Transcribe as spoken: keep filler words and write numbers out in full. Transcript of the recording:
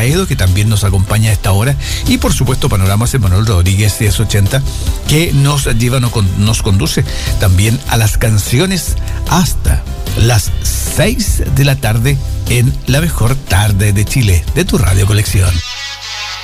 Aedo, que también nos acompaña a esta hora, y por supuesto Panoramas Emanuel Rodríguez diez ochenta, que nos lleva, nos conduce también a las canciones hasta las seis de la tarde en la mejor tarde de Chile, de tu Radio Colección.